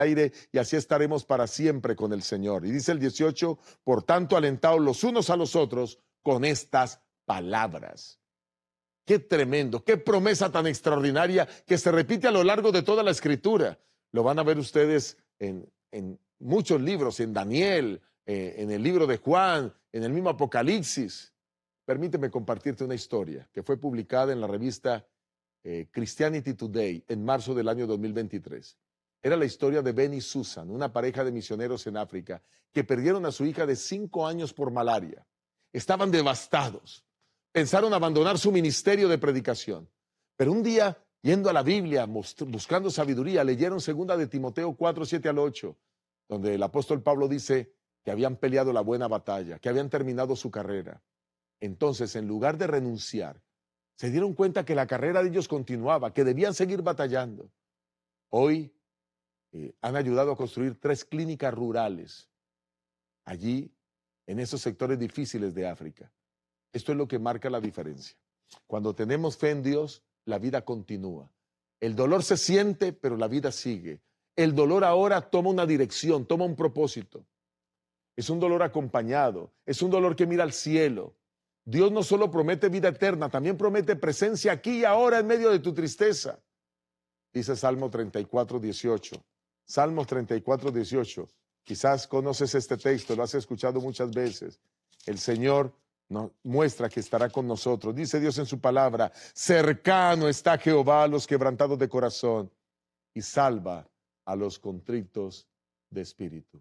aire y así estaremos para siempre con el Señor. Y dice el 18, por tanto, alentaos los unos a los otros con estas palabras. Qué tremendo, qué promesa tan extraordinaria que se repite a lo largo de toda la Escritura. Lo van a ver ustedes en muchos libros, en Daniel, en el libro de Juan, en el mismo Apocalipsis. Permíteme compartirte una historia que fue publicada en la revista Christianity Today en marzo del año 2023. Era la historia de Ben y Susan, una pareja de misioneros en África que perdieron a su hija de 5 años por malaria. Estaban devastados. Pensaron abandonar su ministerio de predicación. Pero un día, yendo a la Biblia, buscando sabiduría, leyeron 2 de Timoteo 4, 7 al 8, donde el apóstol Pablo dice que habían peleado la buena batalla, que habían terminado su carrera. Entonces, en lugar de renunciar, se dieron cuenta que la carrera de ellos continuaba, que debían seguir batallando. Hoy han ayudado a construir 3 clínicas rurales allí, en esos sectores difíciles de África. Esto es lo que marca la diferencia. Cuando tenemos fe en Dios, la vida continúa. El dolor se siente, pero la vida sigue. El dolor ahora toma una dirección, toma un propósito. Es un dolor acompañado, es un dolor que mira al cielo. Dios no solo promete vida eterna, también promete presencia aquí y ahora en medio de tu tristeza. Dice Salmo 34, 18. Salmos 34, 18. Quizás conoces este texto, lo has escuchado muchas veces. El Señor nos muestra que estará con nosotros. Dice Dios en su palabra, cercano está Jehová a los quebrantados de corazón y salva a los contritos de espíritu.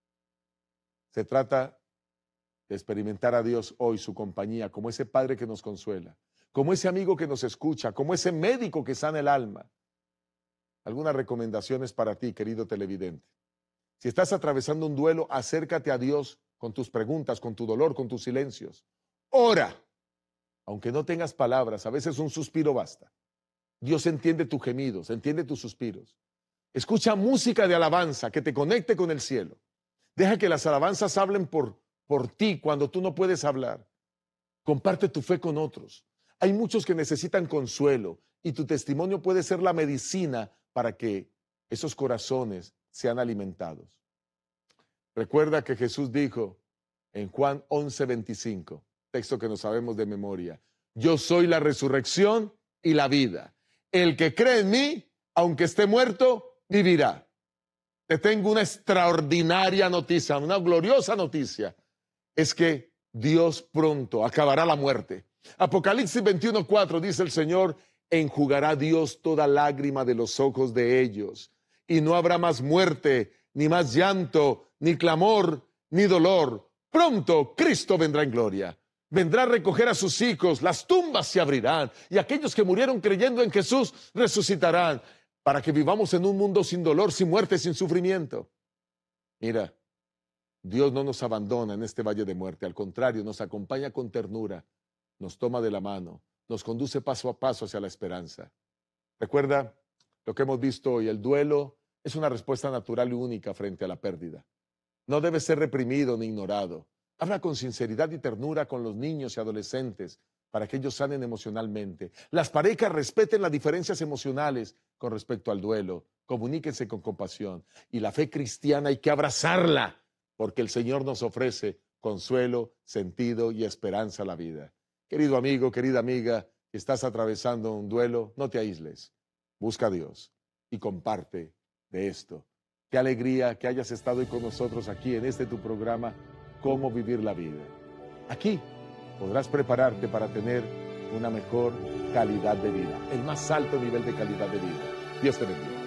Se trata de experimentar a Dios hoy, su compañía, como ese Padre que nos consuela, como ese amigo que nos escucha, como ese médico que sana el alma. Algunas recomendaciones para ti, querido televidente. Si estás atravesando un duelo, acércate a Dios con tus preguntas, con tu dolor, con tus silencios. Ora, aunque no tengas palabras, a veces un suspiro basta. Dios entiende tus gemidos, entiende tus suspiros. Escucha música de alabanza que te conecte con el cielo. Deja que las alabanzas hablen por ti cuando tú no puedes hablar. Comparte tu fe con otros. Hay muchos que necesitan consuelo y tu testimonio puede ser la medicina para que esos corazones sean alimentados. Recuerda que Jesús dijo en Juan 11:25, texto que no sabemos de memoria, yo soy la resurrección y la vida. El que cree en mí, aunque esté muerto, vivirá. Te tengo una extraordinaria noticia, una gloriosa noticia. Es que Dios pronto acabará la muerte. Apocalipsis 21:4 dice el Señor, enjugará Dios toda lágrima de los ojos de ellos, y no habrá más muerte, ni más llanto, ni clamor, ni dolor. Pronto Cristo vendrá en gloria. Vendrá a recoger a sus hijos, las tumbas se abrirán, y aquellos que murieron creyendo en Jesús resucitarán, para que vivamos en un mundo sin dolor, sin muerte, sin sufrimiento. Mira, Dios no nos abandona en este valle de muerte, al contrario, nos acompaña con ternura, nos toma de la mano, nos conduce paso a paso hacia la esperanza. Recuerda lo que hemos visto hoy, el duelo es una respuesta natural y única frente a la pérdida. No debe ser reprimido ni ignorado. Habla con sinceridad y ternura con los niños y adolescentes para que ellos sanen emocionalmente. Las parejas respeten las diferencias emocionales con respecto al duelo. Comuníquense con compasión. Y la fe cristiana hay que abrazarla, porque el Señor nos ofrece consuelo, sentido y esperanza a la vida. Querido amigo, querida amiga, que estás atravesando un duelo, no te aísles. Busca a Dios y comparte de esto. Qué alegría que hayas estado hoy con nosotros aquí en este tu programa, Cómo Vivir la Vida. Aquí podrás prepararte para tener una mejor calidad de vida, el más alto nivel de calidad de vida. Dios te bendiga.